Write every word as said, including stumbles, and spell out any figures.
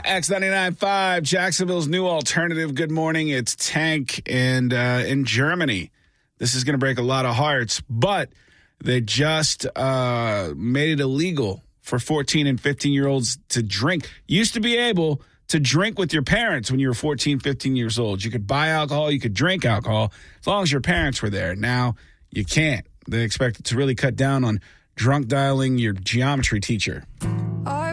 X ninety-nine point five, Jacksonville's new alternative. Good morning. It's Tank. And uh, in Germany, this is going to break a lot of hearts, but they just uh, made it illegal for fourteen and fifteen-year-olds to drink. Used to be able to drink with your parents when you were fourteen, fifteen years old. You could buy alcohol, you could drink alcohol, as long as your parents were there. Now you can't. They expect it to really cut down on drunk dialing your geometry teacher.